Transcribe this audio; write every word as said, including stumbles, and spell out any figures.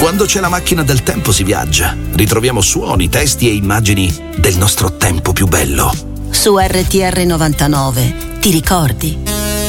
Quando c'è la macchina del tempo si viaggia. Ritroviamo suoni, testi e immagini del nostro tempo più bello. Su R T R novantanove, ti ricordi?